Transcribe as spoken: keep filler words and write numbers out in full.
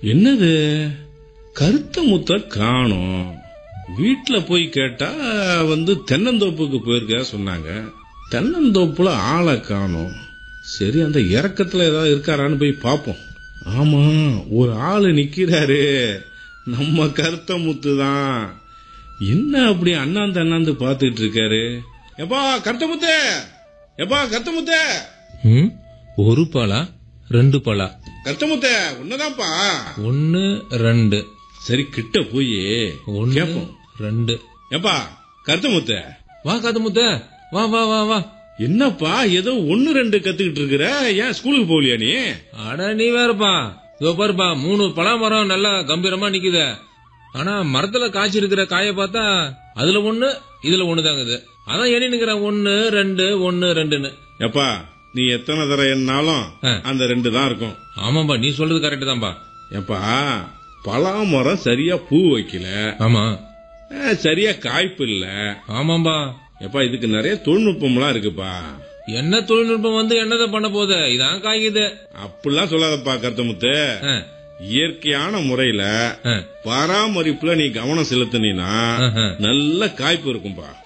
என்னது கருத்த முத்த காணோம். வீட்டுல போய் கேட்டா வந்து தென்னந்தோப்புக்கு போயிருக்க சொன்னாங்க. தென்னந்தோப்புல ஆளை காணோம். சரி, அந்த இறக்கத்துல ஏதாவது இருக்காரான்னு போய் பாப்போம். ஆமா, ஒரு ஆளு நிக்கிறாரு, நம்ம கருத்த முத்து தான். என்ன அப்படி அண்ணாந்து அண்ணாந்து பாத்துட்டு இருக்காரு? எப்பா கருத்த முத்து, எப்பா கருத்த முத்து. ஒரு பாலா ரெண்டு பாலா? கருத்த முத்து ஒண்ணுதான்ப்பா. ஒன்னு ரெண்டு. சரி, கிட்ட போய் ஒன்னு ரெண்டு. எப்பா கருத்த முத்து. வா கருத்த முத்து, வா வா வா வா. என்னப்பா ஏதோ ஒன்னு ரெண்டு கத்துக்கிட்டு இருக்கிற? ஏன் ஸ்கூலுக்கு போகலையா நீ? அட நீ வேறப்பா, இதோ பாருப்பா, மூணு பலாமரம் நல்லா கம்பீரமா நிக்குது. ஆனா மரத்துல காய்ச்சி இருக்கிற காய பார்த்தா அதுல ஒண்ணு இதுல ஒண்ணு தாங்குது. அதான் எண்ணி நிக்கிற ஒன்னு ரெண்டு ஒன்னு ரெண்டுன்னு. எப்பா நீ எத்தனை தர என்னாலும் அந்த ரெண்டு தான் இருக்கும். ஆமாப்பா, நீ சொல்றது கரெக்ட் தான்பா. எப்பா பலாமரம் சரியா பூ வைக்கல. ஆமா. சரியா காய்ப்பு இல்ல. ஆமாம்பா. எப்பா இதுக்கு நிறைய தொழில்நுட்பம் எல்லாம் இருக்குப்பா. என்ன தொழில்நுட்பம் வந்து என்னதை பண்ண போகுது? இதான் காய்க்குது. அப்படிலாம் சொல்லாதப்பா கருத்தமுத்து. இயற்கையான முறையில பராமரிப்புல நீ கவனம் செலுத்தினா நல்ல காய்ப்பு இருக்கும்பா.